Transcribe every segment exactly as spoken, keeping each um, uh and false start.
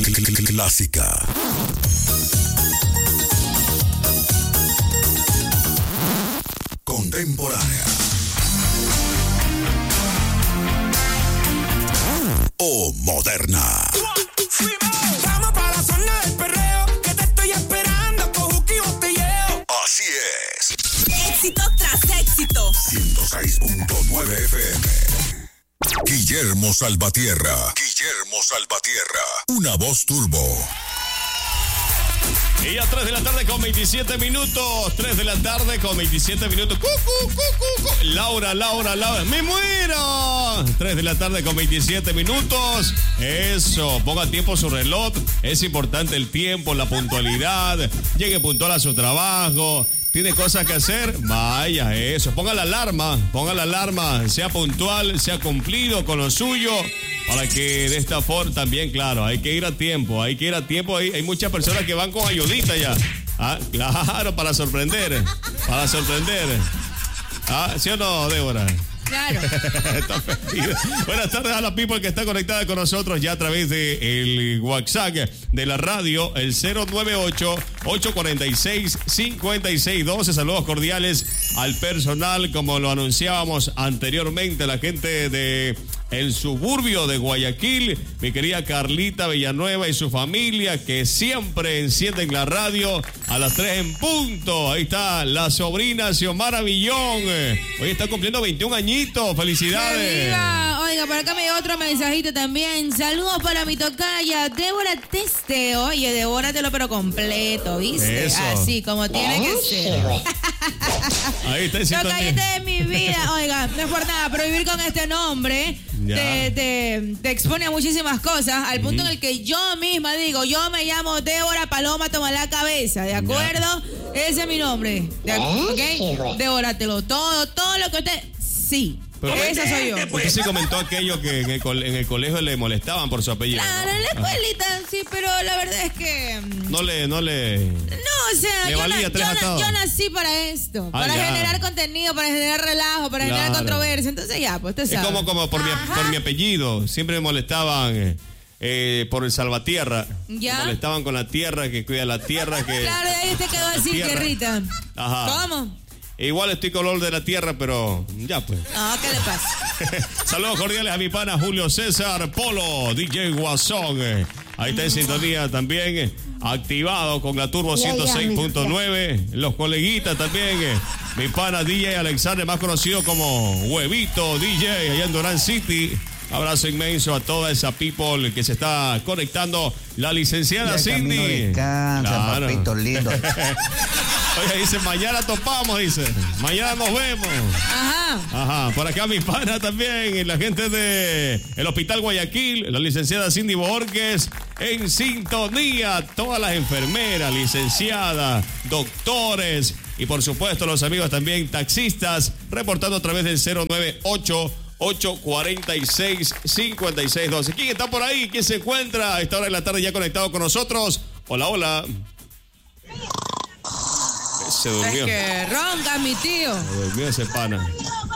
Clásica. Contemporánea. O moderna. Vamos para la zona del perreo, que te estoy esperando con juki y botelleo. Así es. Éxito tras éxito. ciento seis punto nueve F M. Guillermo Salvatierra. Guillermo Salvatierra. Una voz turbo. Y a tres de la tarde con veintisiete minutos. tres de la tarde con veintisiete minutos. ¡Cu, cu, cu, cu, cu! Laura, Laura, Laura. ¡Me muero! tres de la tarde con veintisiete minutos. Eso. Ponga tiempo su reloj. Es importante el tiempo, la puntualidad. Llegue puntual a su trabajo. ¿Tiene cosas que hacer? Vaya, eso. Ponga la alarma. Ponga la alarma. Sea puntual, sea cumplido con lo suyo. Para que de esta forma también, claro, hay que ir a tiempo. Hay que ir a tiempo. Hay, hay muchas personas que van con ayudita ya. Ah, claro, para sorprender. Para sorprender. Ah, ¿sí o no, Débora? Claro. Está perdido. Buenas tardes a la people que está conectada con nosotros ya a través de el WhatsApp de la radio, el cero nueve ocho, ocho cuatro seis, cinco seis uno dos. Saludos cordiales al personal, como lo anunciábamos anteriormente, la gente de el suburbio de Guayaquil, mi querida Carlita Villanueva y su familia, que siempre encienden la radio a las tres en punto. Ahí está la sobrina Xiomara Villón. Hoy está cumpliendo veintiún añitos. ¡Felicidades! ¡Viva! Oiga, por acá me dio otro mensajito también. Saludos para mi tocaya, Débora Teste. Oye, devóratelo pero completo, ¿viste? Eso. Así como tiene que ser. Ahí está el Tocayete de mi vida. Oiga, no es por nada, pero vivir con este nombre te, te, te expone a muchísimas cosas, al punto uh-huh. en el que yo misma digo, yo me llamo Débora Paloma Toma la Cabeza, ¿de acuerdo? Ya. Ese es mi nombre. ¿De, ¿Ok? Devóratelo. Todo, todo lo que usted... Sí. Pero, esa soy yo. Usted sí comentó aquello que en el, en el colegio le molestaban por su apellido. Claro, en la escuelita sí, pero la verdad es que... No le... No, le, no o sea, le yo, valía na, tres yo, atados. yo nací para esto. Ah, para ya. generar contenido, para generar relajo, para claro. generar controversia. Entonces ya, pues usted sabe. Es como, como por, mi, por mi apellido. Siempre me molestaban... Eh, Eh, por el Salvatierra. ¿Ya? Me molestaban con la tierra, que cuida la tierra, que... Claro, y ahí te quedó así, tierrita. Ajá. ¿Cómo? Igual estoy color de la tierra, pero ya pues. No, ¿qué le pasa? Saludos cordiales a mi pana Julio César Polo, D J Guasón. Ahí está en sintonía también, activado con la Turbo ciento seis punto nueve. Los coleguitas también. Mi pana D J Alexander, más conocido como Huevito D J, allá en Durán City. Abrazo inmenso a toda esa people que se está conectando. La licenciada ya Cindy. Descansa, claro. Papito lindo. Oye, dice, mañana topamos, dice. Mañana nos vemos. Ajá. Ajá. Por acá mi pana también, la gente de el Hospital Guayaquil, la licenciada Cindy Borges, en sintonía. Todas las enfermeras, licenciadas, doctores y por supuesto los amigos también taxistas, reportando a través del cero nueve ocho, ocho cuatro seis, cinco seis uno dos. ¿Quién está por ahí? ¿Quién se encuentra a esta hora de la tarde ya conectado con nosotros? Hola, hola. Se durmió. Es que ronca mi tío. Se durmió ese pana.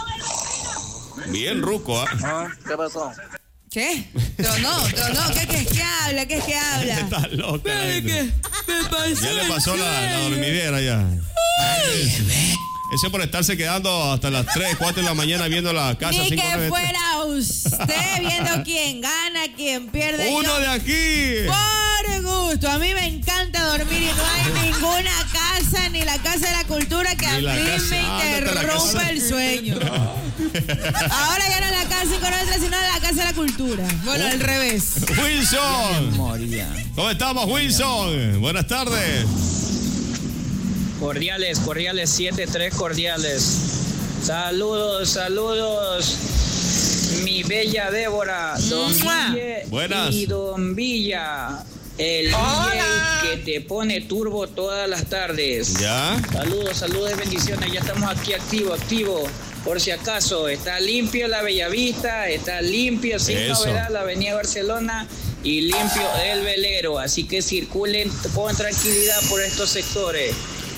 Bien ruco, ¿ah? ¿eh? ¿Ah? ¿Qué pasó? ¿Qué? Tronó, tronó. ¿Qué, qué es que habla? ¿Qué es que habla? Está loca. ¿Qué, qué? ¿Qué pasó? Ya le pasó la, la dormidera ya. Ay, ese por estarse quedando hasta las tres, cuatro de la mañana viendo la casa. Ni cinco, que nueve, fuera usted viendo quién gana, quién pierde. Uno yo, de aquí. Por gusto. A mí me encanta dormir y no hay ninguna casa, ni la Casa de la Cultura, que ni a mí casa, me ah, interrumpe el sueño. Ahora ya no es la Casa cinco nueve tres, sino la Casa de la Cultura. Bueno, al revés. Wilson. ¿Cómo estamos, Wilson? Buenas tardes. Cordiales, cordiales, siete tres cordiales. Saludos, saludos. Mi bella Débora, Don Ville Buenas. Y Don Villa, el Hola. D J que te pone turbo todas las tardes. ¿Ya? Saludos, saludos y bendiciones. Ya estamos aquí activo, activo. Por si acaso, está limpio la Bellavista, está limpio, sin Eso. novedad, la Avenida Barcelona y limpio el velero. Así que circulen con tranquilidad por estos sectores.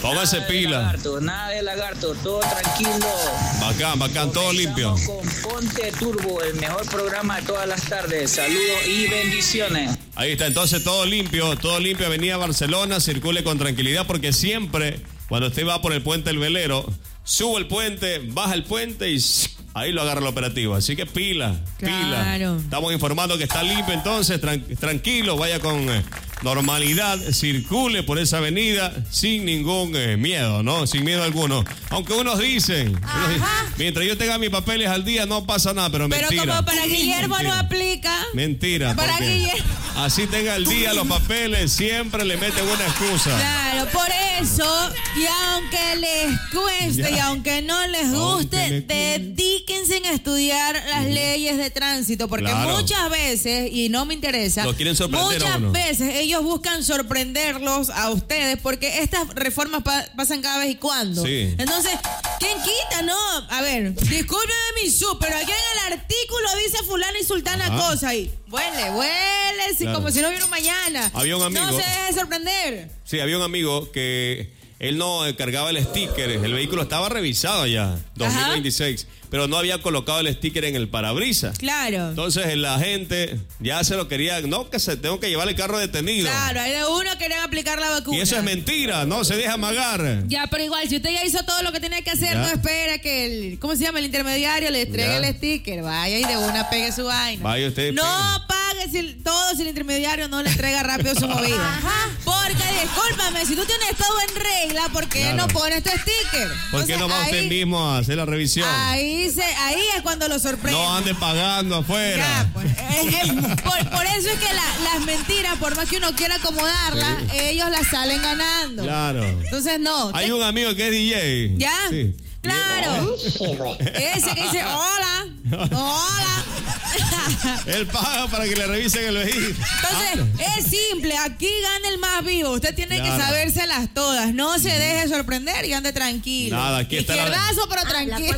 Póngase nada pila. De lagarto, nada de lagarto, todo tranquilo. Bacán, bacán, todo limpio. Con Ponte Turbo, el mejor programa de todas las tardes. Saludos y bendiciones. Ahí está, entonces todo limpio, todo limpio. Avenida Barcelona, circule con tranquilidad porque siempre cuando usted va por el puente del Velero, sube el puente, baja el puente y ahí lo agarra el operativo. Así que pila, pila. Claro. Estamos informando que está limpio, entonces tran- tranquilo, vaya con eh, normalidad, circule por esa avenida sin ningún eh, miedo, ¿no? Sin miedo alguno. Aunque unos dicen, unos dicen, mientras yo tenga mis papeles al día no pasa nada, pero, Pero mentira. como para Guillermo Mentira. no aplica. Mentira. Para porque Guillermo. así tenga el día los papeles, siempre le meten una excusa. Claro, por eso, y aunque les cueste Ya. y aunque no les Aunque guste, le cueste. dedíquense en estudiar las leyes de tránsito, porque Claro. muchas veces, y no me interesa, Lo quieren sorprender a muchas uno. veces ellos buscan sorprenderlos a ustedes, porque estas reformas pa- pasan cada vez y cuando. Sí. Entonces, ¿quién quita, no? A ver, discúlpeme mi su, pero aquí en el artículo dice fulana y sultana Ajá. cosa, y huele, huele, sí, Claro. como si no hubiera un mañana. Había un amigo- No se deje sorprender. Sí, había un amigo que él no eh, cargaba el sticker, el vehículo estaba revisado ya, dos mil veintiséis, pero no había colocado el sticker en el parabrisas. Claro. Entonces la gente ya se lo quería, no, que se tengo que llevar el carro detenido. Claro, hay de uno querían aplicar la vacuna. Y eso es mentira, no se deja amagar. Ya, pero igual, si usted ya hizo todo lo que tenía que hacer, Ya. no espera que el, ¿cómo se llama? El intermediario le entregue Ya. el sticker. Vaya y de una pegue su vaina. Vaya usted, No pegue. pague si, todo si el intermediario no le entrega rápido su movida. Porque, discúlpame, si tú tienes todo en regla, ¿por qué Claro. no pones tu sticker? ¿Por qué Entonces, no va usted ahí- mismo a hacer la revisión? Ahí, se, ahí es cuando lo sorprende. No ande pagando afuera. Ya, pues, es que por, por eso es que la- las mentiras, por más que uno quiera acomodarlas, ellos las salen ganando. Claro. Entonces, no. Hay te- un amigo que es D J. ¿Ya? Sí. Claro. Ese que dice, hola, hola. Él paga para que le revisen el vehículo. Entonces, es simple, aquí gana el más vivo. Usted tiene Claro. que sabérselas todas. No se deje sorprender y ande tranquilo. Nada, aquí está la- Izquierdazo, pero tranquilo.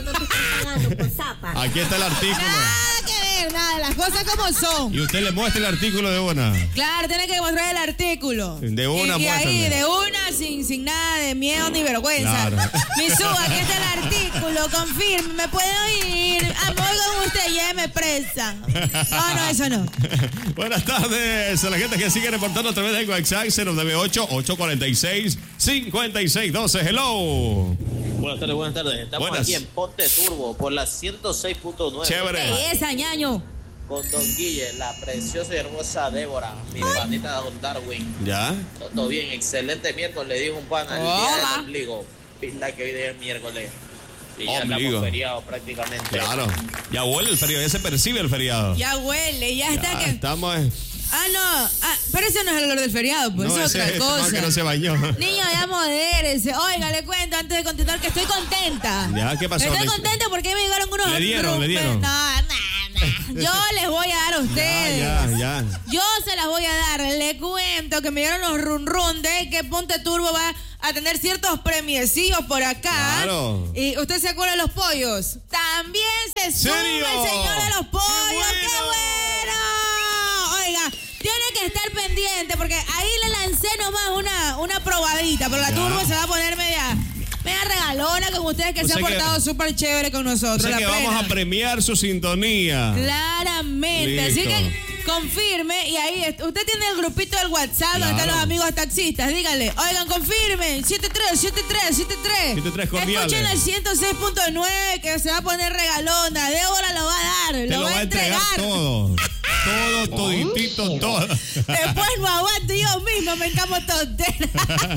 Aquí está el artículo. Nada que ver, nada, las cosas como son. Y usted le muestra el artículo de una. Claro, tiene que mostrar el artículo. De una, y, y ahí, muéstrame. de una, sin, sin nada de miedo ni vergüenza. Claro. Misú, aquí está el artículo, confirme, ¿me puede oír? Ah, me oigo con usted, ya me presan. No, no, eso no. Buenas tardes a la gente que sigue reportando a través del WhatsApp cero nueve ocho, ocho cuatro seis, cinco seis uno dos. Hello. Buenas tardes, buenas tardes. Estamos Buenas. aquí en Ponte Turbo por la ciento seis punto nueve. Chévere. Esa, ñaño. Con Don Guille, la preciosa y hermosa Débora, mi panita Don Darwin. ¿Ya? Todo bien, excelente miércoles, le dijo un pana el día Hola. del ombligo. Pinta que hoy día es miércoles. Y ya Ombligo. estamos feriados prácticamente. Claro. Ya huele el feriado, ya se percibe el feriado. Ya huele, ya está Ya que... estamos. eh, Ah, no. Ah, pero ese no es el olor del feriado, pues no, es ese otra es cosa. que no se bañó. Niño, ya modérese. Oiga, le cuento antes de continuar que estoy contenta. Ya, ¿qué pasó? Estoy Le- contenta porque me llegaron unos... Le dieron, le rumbes. dieron. No, no, no. Yo les voy a dar a ustedes. Ya, ya, ya. Yo se las voy a dar. Le cuento que me dieron los run run de que Ponte Turbo va a tener ciertos premiecillos por acá. Claro. Y usted se acuerda de los pollos. También se suma ¿Serio? el señor de los pollos. ¡Qué ¡Qué bueno! bueno! Oiga, tiene que estar pendiente porque ahí le lancé nomás una, una probadita, pero la Ya. Turbo se va a poner media, media regalona con ustedes que O se sea han que- portado súper chévere con nosotros. O sea la que plena. vamos a premiar su sintonía. Claramente, así Listo. que confirme y ahí est- usted tiene el grupito del WhatsApp donde Claro. están los amigos taxistas, dígale, oigan, confirmen, siete tres, siete tres, siete tres. siete tres cordiales. Escuchen el ciento seis punto nueve que se va a poner regalona, Débora lo va a dar, Te lo, lo va a entregar todo. Todo, toditito, todo. Después no aguanto yo mismo, me encamo tontera.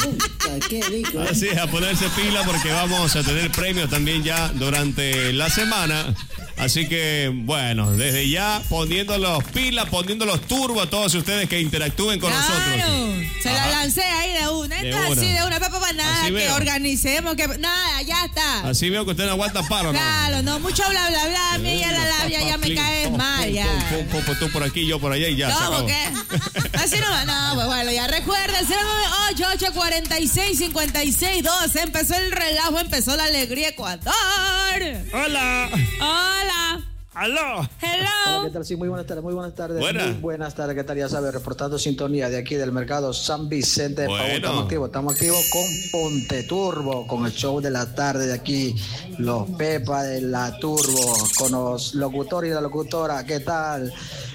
Así es, a ponerse pila porque vamos a tener premios también ya durante la semana. Así que, bueno, desde ya poniendo los pilas, poniendo los turbos a todos ustedes que interactúen con Claro, nosotros. se la Ajá. lancé ahí de una. De Esto es una. así de una, papá, para nada, Así que veo. organicemos, que nada, ya está. Así veo que usted no aguanta paro, ¿no? Claro, no, mucho bla, bla, bla, a mí ya la labia ya me cae mal, ya. Pum, pum, pum, tú por aquí, yo por allá y ya. se No, acabó. ¿qué? Así no va, no, pues bueno, ya recuerden, cero nueve ocho, ocho cuatro seis, cinco seis dos. Empezó el relajo, empezó la alegría, Ecuador. Hola. Hola. ¡Aló! Hello. Hola, ¿qué tal? Sí, muy buenas tardes, muy buenas tardes. Buena. Muy buenas tardes, ¿qué tal? Ya sabes, reportando sintonía de aquí del mercado San Vicente de Bueno. Paúl. Estamos activos, estamos activos con Ponte Turbo, con el show de la tarde de aquí, los Pepa de la Turbo, con los locutores y la locutora. ¿Qué tal?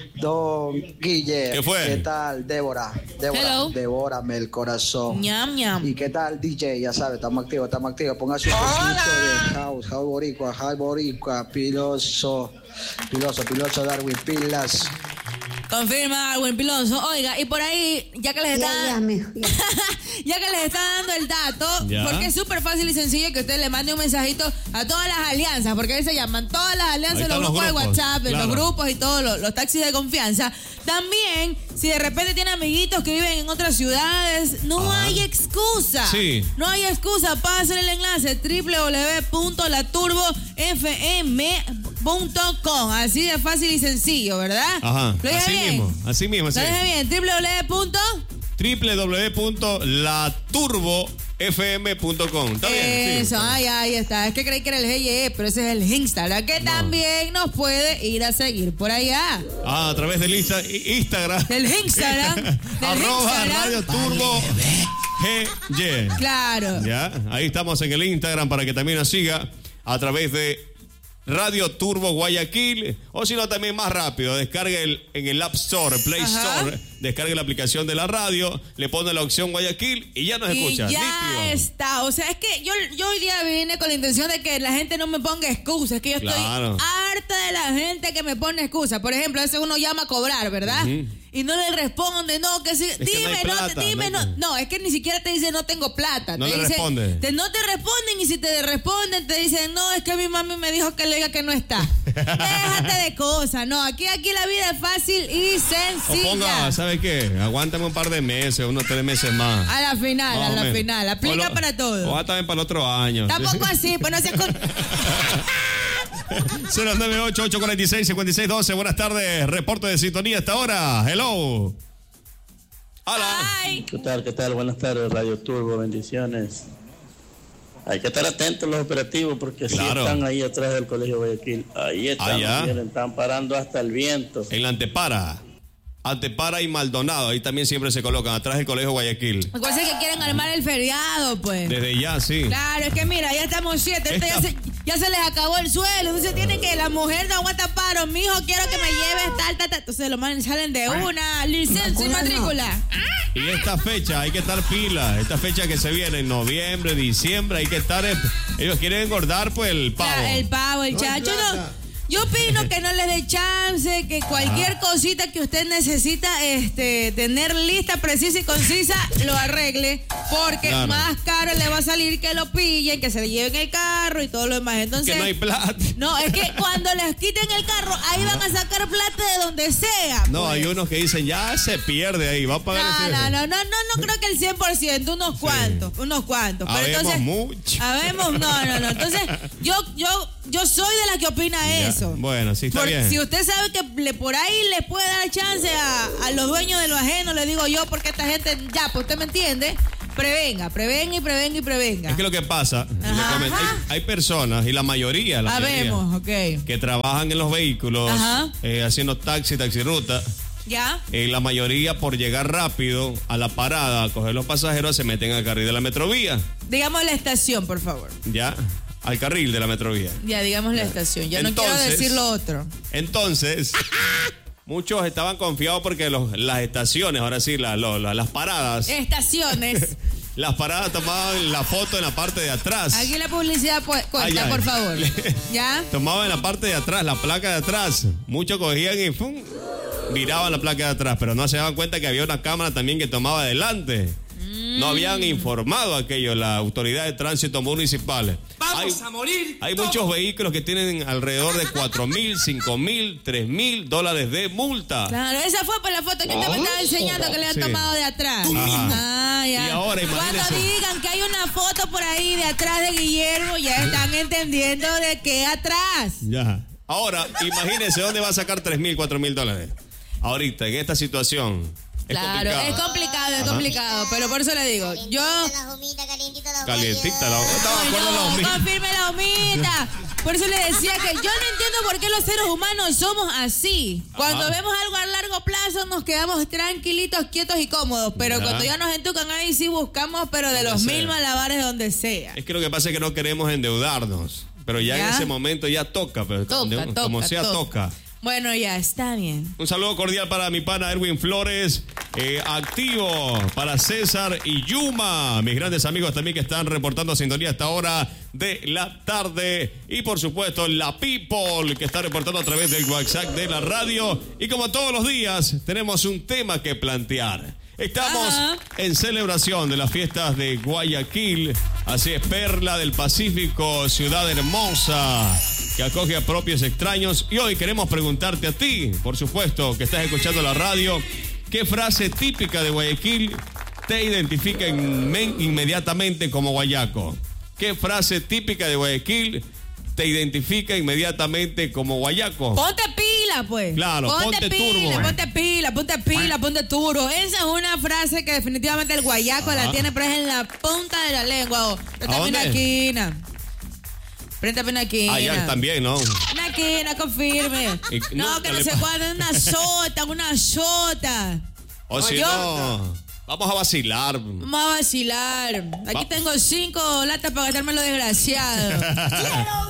Don Guille. ¿Qué fue? ¿Qué tal? Débora. Débora, Hello. devórame el corazón. Ñam, ñam. ¿Y qué tal, D J? Ya sabes, estamos activos, estamos activos. Póngase un poquito de house, house boricua, house boricua, piloso, piloso, piloso, Darwin, pilas. Confirma Darwin Piloso. Oiga, y por ahí, ya que les está, Ya, ya, mijo, ya. ya que les está dando el dato, Ya. porque es súper fácil y sencillo que usted le mande un mensajito a todas las alianzas, porque ahí se llaman todas las Ahí alianzas, están los los grupos de grupos, WhatsApp, claro. los grupos y todos los, los taxis de confianza. También, si de repente tiene amiguitos que viven en otras ciudades, no Ajá. hay excusa. Sí. No hay excusa. Pasen el enlace doble u doble u doble u punto la turbo f m punto com. Así de fácil y sencillo, ¿verdad? Ajá. ¿Lo dije Así bien? mismo, así mismo. ¿Lo Sí. dije bien? doble u doble u doble u punto doble u doble u doble u punto la turbo f m punto com. ¿Está bien? Sí. Eso, ay, ahí está. Es que creí que era el G Y E, pero ese es el Instagram, que también nos puede ir a seguir por allá. Ah, a través del Insta- Instagram. Del Instagram. Del Arroba Instagram. Radio Turbo G Y. Claro. Ya, ahí estamos en el Instagram para que también nos siga a través de Radio Turbo Guayaquil, o si no también más rápido, descargue el, en el App Store, Play Ajá. Store, descargue la aplicación de la radio, le pone la opción Guayaquil y ya nos Y escucha. ya nítido. está. O sea, es que yo, yo hoy día vine con la intención de que la gente no me ponga excusas. Que yo estoy Claro. harta de la gente que me pone excusas. Por ejemplo, a veces uno llama a cobrar, ¿verdad? Ujú. Y no le responde, no, que sí. que Dime, no hay no, plata, te- dime, no hay- no. No, es que ni siquiera te dice no tengo plata. No te le dice, responde. te- no te responden y si te responden te dicen, no, es que mi mami me dijo que le diga que no está. Déjate de cosas. No, aquí, aquí la vida es fácil y O sencilla. ponga, ¿sabe qué? Aguántame un par de meses, unos tres meses más. A la final, Más a o la menos. final. O Aplica lo- para todo. O también para el otro año. Tampoco así, pues no seas con... cero nueve ocho, ocho cuatro seis, cinco seis uno dos. Buenas tardes. Reporte de sintonía hasta ahora. Hello. Hola. Ay. ¿Qué tal? ¿Qué tal? Buenas tardes, Radio Turbo, bendiciones. Hay que estar atentos los operativos porque sí Claro. están ahí atrás del Colegio Guayaquil. Ahí están, Ah, ya. miren, están parando hasta el viento. En la Antepara. Antepara y Maldonado. Ahí también siempre se colocan atrás del Colegio Guayaquil. Recuerden que quieren armar el feriado, pues. Desde ya, sí. Claro, es que mira, ya estamos siete, ahorita ya Esta- se, ya se les acabó el suelo, entonces tienen que, la mujer no aguanta paro, mijo, quiero que me lleves tal, tal, tal. Entonces los manes salen de una, licencia y matrícula. Y esta fecha hay que estar pila. Esta fecha que se viene en noviembre, diciembre, hay que estar. eh, Ellos quieren engordar, pues, el pavo. Claro, el pavo, el chacho, no. Yo opino que no les dé chance, que cualquier cosita que usted necesita este, tener lista, precisa y concisa, lo arregle, porque Claro. más caro le va a salir que lo pillen, que se le lleven el carro y todo lo demás. Entonces, Que no hay plata. no, es que cuando les quiten el carro, ahí van a sacar plata de donde sea. No, pues. hay unos que dicen, ya se pierde ahí, va a pagar No, ese. no, no, no, no, no creo que el cien por ciento, unos cuantos, unos cuantos. Pero Habemos entonces, mucho. habemos, no, no, no. Entonces, yo, yo, yo soy de la que opina Ya. eso. Bueno, sí está Por- bien. Si usted sabe que le, por ahí le puede dar chance a, a los dueños de lo ajeno, le digo yo, porque esta gente, ya, pues usted me entiende, prevenga, prevenga y prevenga y prevenga. Es que lo que pasa, le Ajá. comento, hay, hay personas, y la mayoría, la mayoría, Habemos, ok. que trabajan en los vehículos, Ajá. eh, haciendo taxi, taxiruta. ¿Ya? Eh, la mayoría, por llegar rápido a la parada, a coger los pasajeros, se meten al carril de la metrovía. Digamos la estación, por favor. Ya, al carril de la metrovía. Ya, digamos la estación. Ya no Entonces- quiero decir lo otro. Entonces, muchos estaban confiados porque los- las estaciones, ahora sí, la- lo- la- las paradas, Eh. Estaciones. las paradas tomaban la foto en la parte de atrás. Aquí la publicidad pu- cuenta, Ay, ay. por favor. ¿Ya? Tomaban en la parte de atrás, la placa de atrás. Muchos cogían y ¡fum! Miraban la placa de atrás, pero no se daban cuenta que había una cámara también que tomaba adelante. No habían informado aquello, la autoridad de tránsito municipal. Vamos Hay- a morir. Hay todos. muchos vehículos que tienen alrededor de cuatro mil, cinco mil, tres mil dólares de multa. Claro, esa fue por la foto que usted me estaba enseñando que le han Sí. tomado de atrás. Ajá. Ah, ya. Y ahora, imagínese. Cuando digan que hay una foto por ahí de atrás de Guillermo, ya están entendiendo de qué atrás. Ya. Ahora, imagínense dónde va a sacar tres mil, cuatro mil dólares. Ahorita, en esta situación, Es Claro, complicado. es complicado, es Ajá. complicado, pero por eso le digo, yo... Calientita la estaba de acuerdo la humita. Confirme la humita. Por eso le decía que yo no entiendo por qué los seres humanos somos así. Cuando Ajá. vemos algo a largo plazo nos quedamos tranquilitos, quietos y cómodos, pero Ya. cuando ya nos entucan ahí sí buscamos, pero de Donde los sea. mil malabares donde sea. Es que lo que pasa es que no queremos endeudarnos. Pero ya, Ya. en ese momento ya toca. Pero Toca, como, toca, como sea, toca. toca. Bueno, ya, está bien. Un saludo cordial para mi pana Erwin Flores, eh, activo para César y Yuma, mis grandes amigos también que están reportando sintonía a esta hora de la tarde. Y por supuesto, la People que está reportando a través del WhatsApp de la radio. Y como todos los días, tenemos un tema que plantear. Estamos Ajá. en celebración de las fiestas de Guayaquil, así es, Perla del Pacífico, ciudad hermosa, que acoge a propios extraños. Y hoy queremos preguntarte a ti, por supuesto, que estás escuchando la radio, ¿qué frase típica de Guayaquil te identifica inmen- inmediatamente como guayaco? ¿Qué frase típica de Guayaquil te identifica inmediatamente como guayaco? Ponte pila, pues. Claro, ponte pila, turbo. Ponte pila, ponte pila, ponte turbo. Esa es una frase que definitivamente el guayaco Ajá. la tiene, pero es en la punta de la lengua. Oh. Préstame dónde? una esquina. Préstame una esquina. Allá también, ¿no? Una esquina, confirme. Y No, nunca que no le sé pa- cuándo, una sota, una sota. O si Yo- no, vamos a vacilar. Vamos a vacilar. Aquí Va- tengo cinco latas para gastarme lo desgraciado. ¡Quiero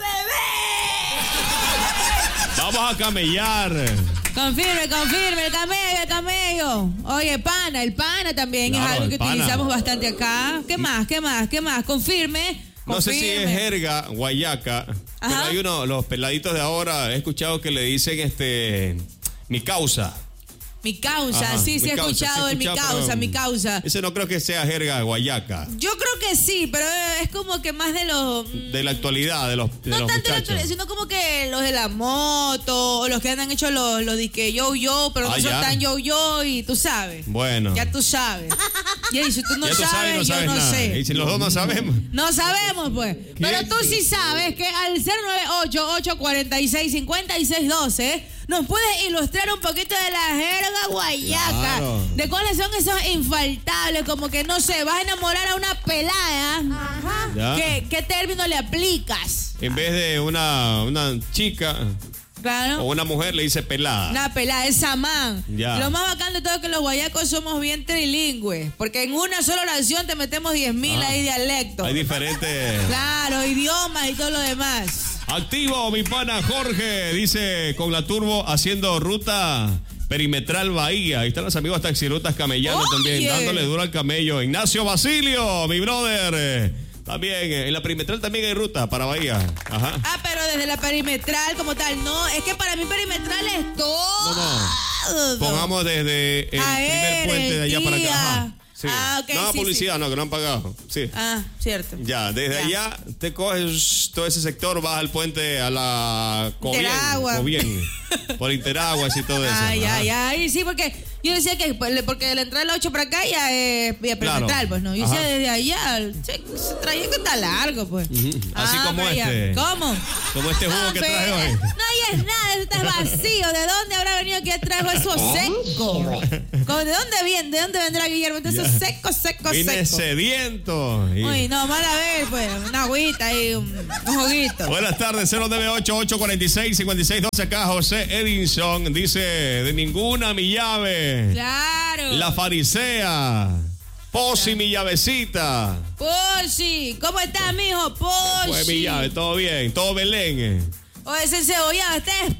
beber! Vamos a camellar. Confirme, confirme, el camello, el camello. Oye, pana, el pana también Claro, es algo el que pana. utilizamos bastante acá. ¿Qué más, qué más, qué más? Confirme, No sé si es confirme. jerga guayaca, pero Ajá. hay uno, los peladitos de ahora, he escuchado que le dicen este mi causa. Mi causa, Ajá, sí, sí mi he causa, escuchado sí he el mi escuchado, causa, pero mi causa. Ese no creo que sea jerga guayaca. Yo creo que sí, pero es como que más de los... mm, De la actualidad, de los, de no los tanto la muchachos. actualidad, sino como que los de la moto, o los que han hecho los, los disque yo yo, pero no Ah, son ya. tan yo yo y tú sabes. Bueno. Ya tú sabes. Y ahí, si tú no Ya tú sabes, sabes, no yo sabes no nada. sé. Y si los dos no sabemos. No sabemos, pues. Pero tú sí sabes que al cero nueve ocho, ocho cuatro seis, cinco seis uno dos nos puedes ilustrar un poquito de la jerga guayaca. Claro. De cuáles son esos infaltables, como que no sé, vas a enamorar a una pelada. Ya. ¿Qué, ¿Qué término le aplicas? En vez de una, una chica Claro. o una mujer le dice pelada. Una pelada, esa man. Ya. Lo más bacán de todo es que los guayacos somos bien trilingües. Porque en una sola oración te metemos diez mil Ah. ahí dialectos. Hay diferentes. Claro, idiomas y todo lo demás. Activo, mi pana Jorge, dice con la turbo haciendo ruta perimetral Bahía. Ahí están los amigos taxirutas camellando Oye. también, dándole duro al camello. Ignacio Basilio, mi brother. eh, También, eh, en la perimetral también hay ruta para Bahía. Ajá. Ah, pero desde la perimetral como tal, no. Es que para mí perimetral es todo. No, Pongamos desde el A primer ver, puente de allá para acá. Ajá. Sí. Ah, ok, No, sí, publicidad, no, que no han pagado. Sí. Ah, cierto. Ya, desde Ya. allá te coges todo ese sector, vas al puente a la Cobien, Interagua. Cobien, por Interaguas y todo eso. Ay, Ajá. ay, ay. Sí, porque yo decía que pues, porque de la entrada de la ocho para acá ya es vía Claro. perimetral, pues no. Yo decía Ajá. desde allá, ese, ese trayecto está largo, pues. Así Ah, como pero ya. este. ¿Cómo? Como este jugo Ah, que pero- traje hoy. No, ya es nada, eso está vacío. ¿De dónde habrá venido que trajo eso seco? ¿Cómo- ¿De dónde viene? ¿De dónde vendrá Guillermo? Entonces Ya. seco, seco, Vine seco. sediento. Y- Uy, no, mala vez, pues. Una agüita y un, un juguito. Buenas tardes, cero nueve ocho, ocho cuatro seis, cinco seis uno dos. Acá José Edinson dice: de ninguna mi llave. Claro. La farisea. Posi mi llavecita. Posi, ¿cómo estás, mijo? Posi. Pues mi llave, todo bien, todo Belén. eh. O ese cebollado, este es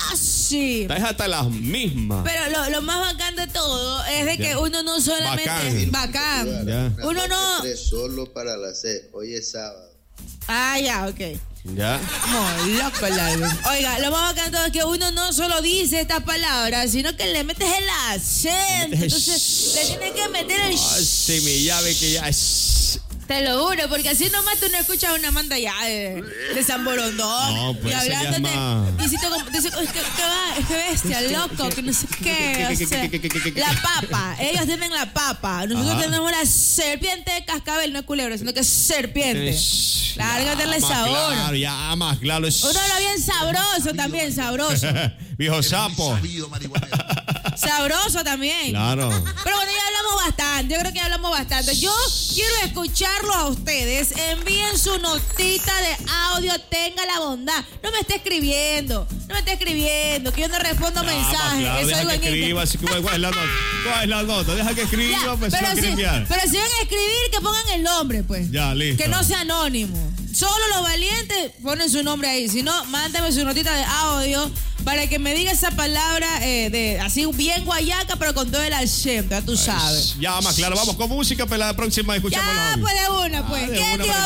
Posi. Estás hasta las mismas. Pero lo, lo más bacán de todo es de Ya. que uno no solamente... Bacán. Bacán. Ya. Uno no... Solo para la C. Hoy es sábado. Ah, ya, ok. Ya. Muy loco el álbum. Oiga, lo más bacán de todo es que uno no solo dice estas palabras, sino que le metes el acento. Le metes el Entonces, le tienes que meter el... Sí, mi llave que ya es. Te lo juro, porque así nomás tú no escuchas una manda ya de, de San Borondón. No, pues y ese ya es hablándote. más- Y si te como- dice, es que, que va, es que bestia, loco, que no sé qué. O sea, la papa, ellos tienen la papa. Nosotros Ajá. tenemos la serpiente de cascabel, no es culebra, sino que es serpiente. Lárgatele Ya, más sabor. Claro, ya más claro. es- Uno lo bien sabroso también, sabroso. Viejo sapo. Sabroso también. Claro. Pero bueno, ya hablamos bastante. Yo creo que ya hablamos bastante. Yo quiero escucharlo a ustedes. Envíen su notita de audio. Tenga la bondad. No me esté escribiendo. No me esté escribiendo. Que yo no respondo No, mensajes. claro, Eso deja digo que en escriba. Así que, ¿cuál es la nota? ¿Cuál es la nota? Deja que escriba, Ya, pues se va pero, a si, enviar. pero si van a escribir, que pongan el nombre, pues. Ya, listo. Que no sea anónimo. Solo los valientes ponen su nombre ahí. Si no, mándame su notita de audio para que me diga esa palabra eh, de así bien guayaca, pero con todo el alchem, ya tú sabes. Ya, más claro. Vamos con música, para la próxima escuchamos Ya, los audios. pues de una, pues. Ah, de ¿Quién una, dijo